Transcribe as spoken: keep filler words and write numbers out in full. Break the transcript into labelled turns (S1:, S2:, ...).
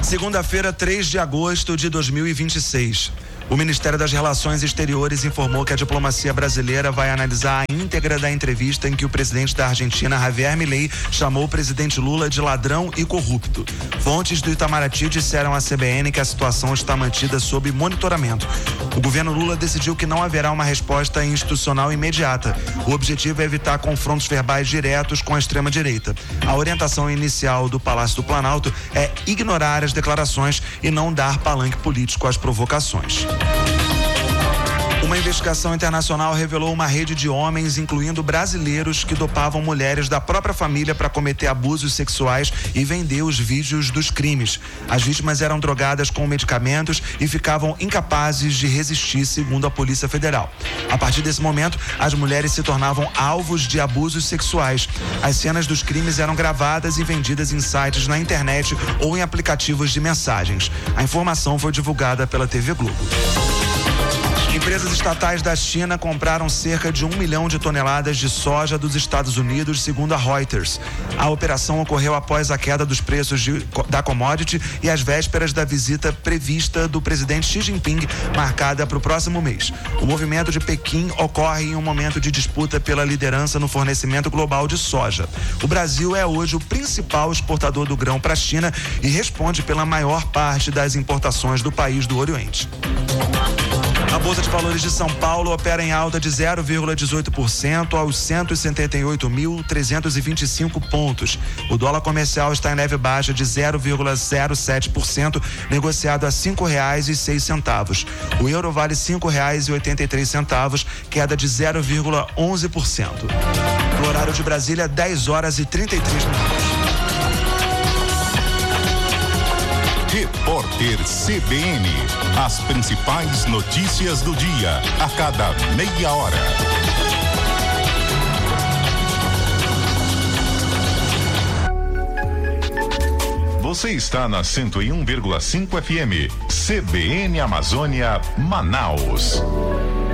S1: Segunda-feira, três de agosto de dois mil e vinte e seis. O Ministério das Relações Exteriores informou que a diplomacia brasileira vai analisar a íntegra da entrevista em que o presidente da Argentina, Javier Milei, chamou o presidente Lula de ladrão e corrupto. Fontes do Itamaraty disseram à C B N que a situação está mantida sob monitoramento. O governo Lula decidiu que não haverá uma resposta institucional imediata. O objetivo é evitar confrontos verbais diretos com a extrema-direita. A orientação inicial do Palácio do Planalto é ignorar as declarações e não dar palanque político às provocações. Uma investigação internacional revelou uma rede de homens, incluindo brasileiros, que dopavam mulheres da própria família para cometer abusos sexuais e vender os vídeos dos crimes. As vítimas eram drogadas com medicamentos e ficavam incapazes de resistir, segundo a Polícia Federal. A partir desse momento, as mulheres se tornavam alvos de abusos sexuais. As cenas dos crimes eram gravadas e vendidas em sites na internet ou em aplicativos de mensagens. A informação foi divulgada pela T V Globo. Empresas estatais da China compraram cerca de um milhão de toneladas de soja dos Estados Unidos, segundo a Reuters. A operação ocorreu após a queda dos preços de, da commodity e às vésperas da visita prevista do presidente Xi Jinping, marcada para o próximo mês. O movimento de Pequim ocorre em um momento de disputa pela liderança no fornecimento global de soja. O Brasil é hoje o principal exportador do grão para a China e responde pela maior parte das importações do país do Oriente. A Bolsa de Valores de São Paulo opera em alta de zero vírgula dezoito por cento aos cento e setenta e oito mil, trezentos e vinte e cinco pontos. O dólar comercial está em leve baixa de zero vírgula zero sete por cento, negociado a cinco reais e seis centavos. O euro vale cinco reais e oitenta e três centavos, queda de zero vírgula onze por cento. No horário de Brasília, dez horas e trinta e três minutos.
S2: Repórter C B N. As principais notícias do dia, a cada meia hora. Você está na cento e um vírgula cinco F M. C B N Amazônia, Manaus.